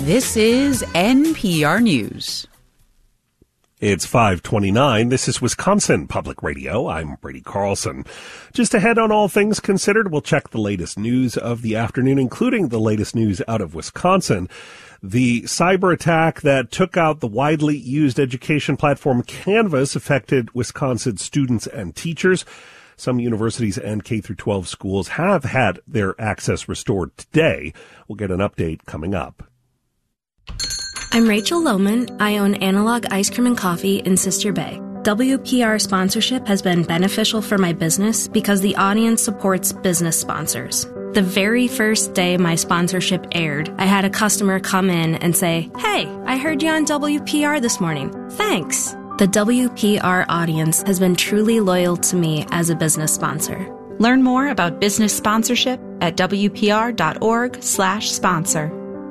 This is NPR News. It's 5:29. This is Wisconsin Public Radio. I'm Brady Carlson. Just ahead on All Things Considered, we'll check the latest news of the afternoon, including the latest news out of Wisconsin. The cyber attack that took out the widely used education platform Canvas affected Wisconsin students and teachers. Some universities and K-12 schools have had their access restored today. We'll get an update coming up. I'm Rachel Lohman. I own Analog Ice Cream and Coffee in Sister Bay. WPR sponsorship has been beneficial for my business because the audience supports business sponsors. The very first day my sponsorship aired, I had a customer come in and say, "Hey, I heard you on WPR this morning. Thanks." The WPR audience has been truly loyal to me as a business sponsor. Learn more about business sponsorship at wpr.org/sponsor.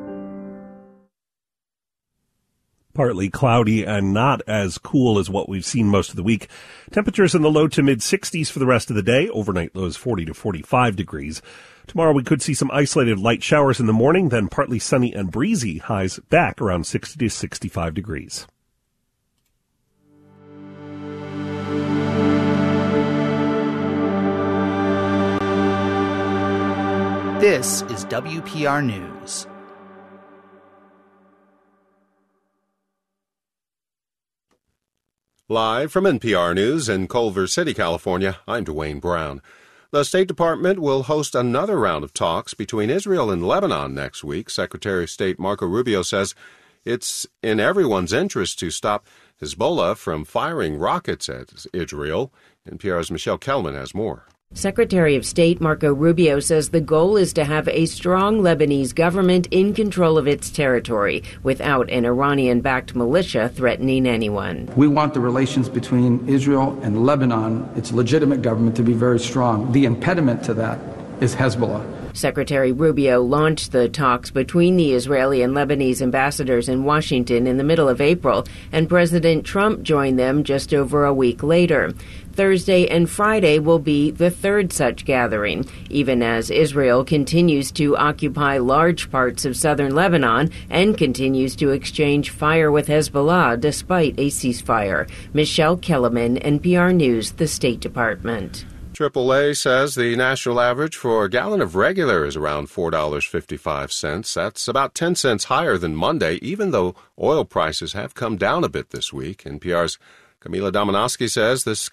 Partly cloudy and not as cool as what we've seen most of the week. Temperatures in the low to mid-60s for the rest of the day. Overnight lows 40 to 45 degrees. Tomorrow we could see some isolated light showers in the morning, then partly sunny and breezy. Highs back around 60 to 65 degrees. This is WPR News. Live from NPR News in Culver City, California, I'm Dwayne Brown. The State Department will host another round of talks between Israel and Lebanon next week. Secretary of State Marco Rubio says it's in everyone's interest to stop Hezbollah from firing rockets at Israel. NPR's Michelle Kelman has more. Secretary of State Marco Rubio says the goal is to have a strong Lebanese government in control of its territory without an Iranian-backed militia threatening anyone. We want the relations between Israel and Lebanon, its legitimate government, to be very strong. The impediment to that is Hezbollah. Secretary Rubio launched the talks between the Israeli and Lebanese ambassadors in Washington in the middle of April, and President Trump joined them just over a week later. Thursday and Friday will be the third such gathering, even as Israel continues to occupy large parts of southern Lebanon and continues to exchange fire with Hezbollah despite a ceasefire. Michelle Kellerman, NPR News, the State Department. AAA says the national average for a gallon of regular is around $4.55. That's about 10 cents higher than Monday, even though oil prices have come down a bit this week. NPR's Camila Dominowski says this